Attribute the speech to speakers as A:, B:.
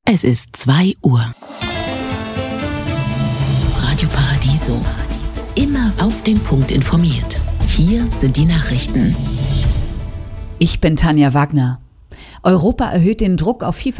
A: Es ist 2 Uhr. Radio Paradiso. Immer auf den Punkt informiert. Hier sind die Nachrichten.
B: Ich bin Tanja Wagner. Europa erhöht den Druck auf FIFA